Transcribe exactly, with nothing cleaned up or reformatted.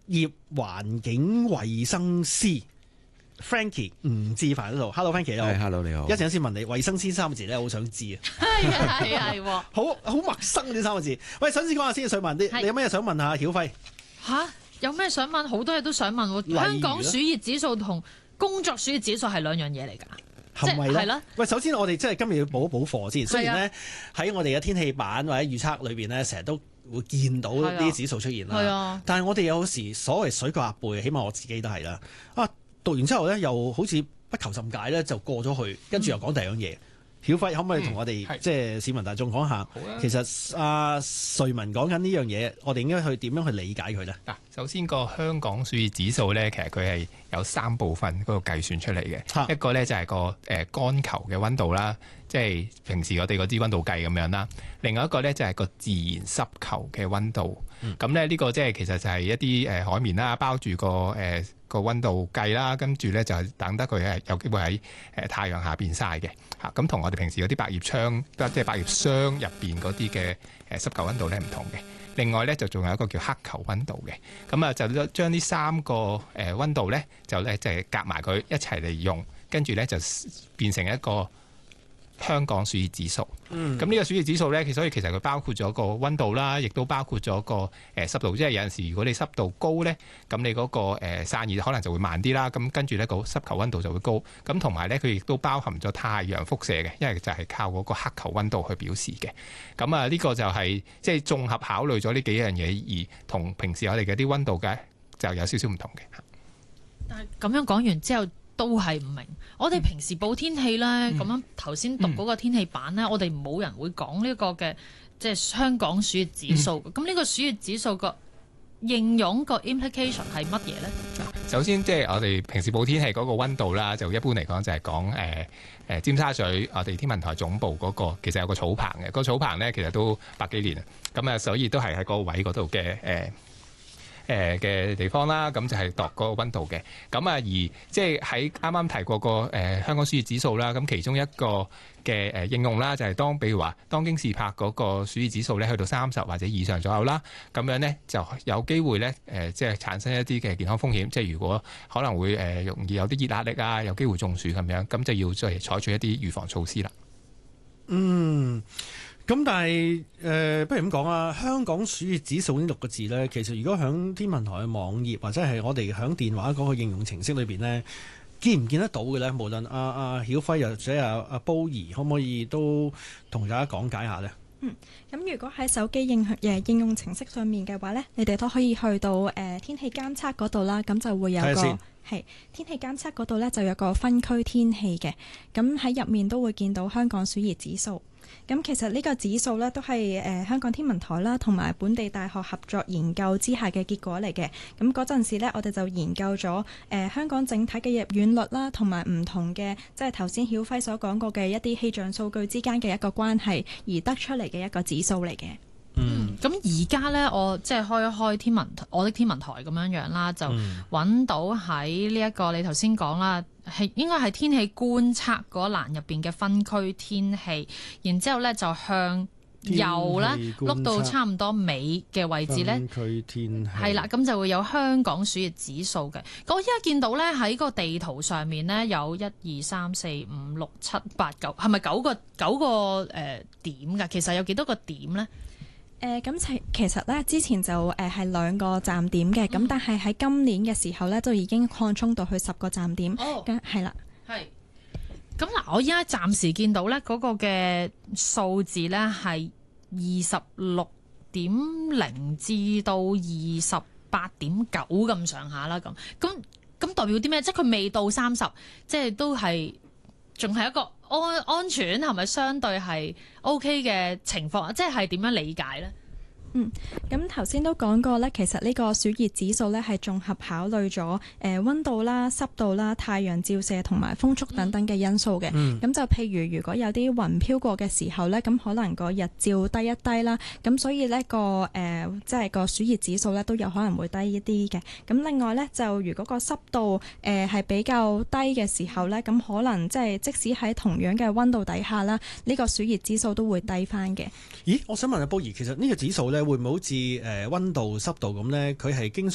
業環境衛生師 Frankie 吳志凡喺度。Hello Frankie， 你好。 係 Hello 你好。 一陣先問你衛生師三個字咧，好想知啊。 係啊係啊係喎， 好好陌生呢三個字。喂，首先講下先，瑞文，你你有咩想問下曉輝？ 吓，有咩想問？好多嘢都想問喎。香港暑熱指數同工作暑熱指數係兩樣嘢嚟㗎。 係咪咧？ 係啦。 喂，首先我哋真係今日要補一補課先。雖然咧喺我哋嘅天氣版或者預測裏邊咧，成日都會見到呢啲指數出現啦。 係啊。但係我哋有時所謂水過鴨背，起碼我自己都係啦。啊，讀完之後咧，又好似不求甚解咧，就過咗去，跟住又講第二樣嘢。曉輝可唔可以同我哋、嗯、即係市民大眾講下？ 啊、 其實阿、呃、瑞文講緊呢樣嘢，我哋應該去點樣去理解佢咧？ 嗱，首先個香港暑熱指數咧，其實佢係有三部分嗰個計算出嚟嘅。啊、一個咧就係個誒乾球嘅溫度啦，即係平時我哋嗰支溫度計咁樣啦。另外一個咧就係個自然濕球嘅溫度。咁咧呢個即係其實就係一啲誒海綿啦，包住個誒個溫度計啦，跟住咧就係等得佢係有機會喺誒太陽下邊曬嘅嚇。咁同我哋平時嗰啲百葉窗，即係百葉箱入邊嗰啲嘅誒濕球溫度咧唔同嘅。另外咧就仲有一個叫黑球溫度嘅。咁啊就將呢三個誒溫度咧就咧就係夾埋佢一齊嚟用，跟住咧就變成一個香港暑熱指數。嗯，咁呢個暑熱指數咧，其所以其實佢包括咗個溫度啦，亦都包括咗個誒濕度。即係有陣時，如果你濕度高咧，咁你嗰個誒散熱可能就會慢啲啦。咁跟住咧個濕球溫度就會高。咁同埋咧，佢亦都包含咗太陽輻射嘅，因為就係靠嗰個黑球溫度去表示嘅。咁啊，呢個就係即係綜合考慮咗呢幾樣嘢，而同平時我哋嘅啲溫度嘅就有少少唔同嘅。 但係咁樣講完之後，都係唔明。我哋平時報天氣咧，咁、嗯、樣頭先讀嗰個天氣版咧，嗯、我哋冇人會講呢個嘅即係香港暑熱指數。咁呢、嗯、個暑熱指數個應用個 implication 係乜嘢咧？ 首先即係我哋平時報天氣嗰個溫度啦，就一般嚟講就係講誒誒尖沙咀我哋天文台總部嗰、那個，其實有個草棚嘅。個草棚咧其實都百幾年啦，咁啊所以都係喺個位嗰度嘅誒。呃誒嘅地方啦，咁就係度嗰個溫度嘅。咁啊，而即係喺啱啱提過個誒、呃、香港暑熱指數啦，咁其中一個嘅誒應用啦，就係、是、當比如話當京士柏嗰個暑熱指數咧去到三十或者以上左右啦，咁樣咧就有機會咧誒、呃，即係產生一啲嘅健康風險。即係如果可能會誒、呃、容易有啲熱壓力啊，有機會中暑咁樣，咁就要再採取一啲預防措施啦。 嗯。咁但係誒、呃，不如咁講啊！香港暑熱指數呢六個字咧，其實如果響天文台嘅網頁或者係我哋響電話嗰個應用程式裏邊咧，見唔見得到嘅咧？無論阿阿曉輝又或者阿阿煲兒，可唔可以都同大家講解下咧？ 嗯，咁如果喺手機應誒應用程式上面嘅話咧，你哋都可以去到誒、呃、天氣監測嗰度啦，咁就會有個係天氣監測嗰度咧就有個分區天氣嘅，咁喺入面都會見到香港暑熱指數。咁其實呢個指數呢，都係誒、呃、香港天文台啦，同埋本地大學合作研究之下嘅結果嚟嘅。咁嗰陣時呢，我哋就研究咗誒、呃、香港整體嘅入院率啦，同埋唔同嘅即係頭先曉輝所講過嘅一啲氣象數據之間嘅一個關係，而得出嚟嘅一個指數嚟嘅。 嗯，咁而家呢，我即係開一開天文我的天文台咁樣樣啦，就揾到喺呢一個你頭先講啦，係應該係天氣觀測嗰欄入邊嘅分區天氣，然之後呢就向右呢碌到差唔多尾嘅位置呢，分區天氣係啦，咁就會有香港暑熱指數嘅。我依家見到呢，喺個地圖上面呢，有一二三四五六七八九，係咪九個九個誒、呃、點㗎？其實有幾多個點呢？ 誒咁其其實咧，之前就誒係、呃、兩個站點嘅，咁、嗯、但係喺今年嘅時候咧，就已經擴充到去十個站點。哦，係啦，係。咁嗱， 我依家暫時見到咧嗰個嘅數字咧係二十六點零至到二十八點九咁上下啦。咁咁咁代表啲咩？即係佢未到三十，即係都係仲係一個安安全係咪相對係 OK 嘅情況？即係點樣理解呢？ 嗯，咁頭先都講過咧，其實呢個暑熱指數咧係綜合考慮咗誒溫度啦、濕度啦、太陽照射同埋風速等等嘅因素嘅。咁、嗯、就譬如如果有啲雲飄過嘅時候咧，咁可能個日照低一低啦，咁所以呢個誒即係個暑熱指數咧都有可能會低一啲嘅。咁另外咧就如果個濕度誒係比較低嘅時候咧，咁可能即係即使喺同樣嘅溫度底下啦，呢、呢個暑熱指數都會低翻嘅。 咦，我想問下煲兒，其實呢個指數咧會唔會好似誒溫度濕度咁咧？佢係經常